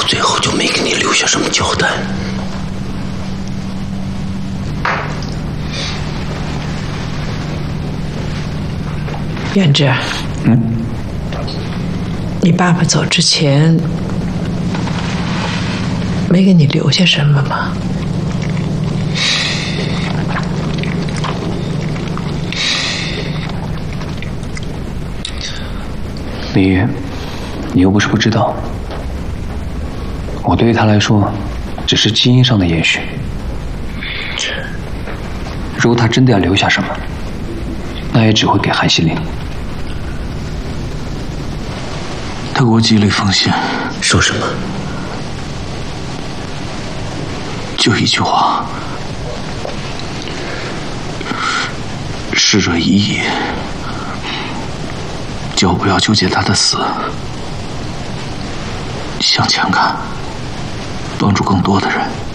最后就没给你留下什么交代。 元志，你爸爸走之前没给你留下什么吗？ 你又不是不知道，我对于他来说只是基因上的延续。如果他真的要留下什么，那也只会给韩希林。 他给我寄了一封信， 说什么？ 就一句话：逝者已矣，叫我不要纠结他的死，向前看，帮助更多的人。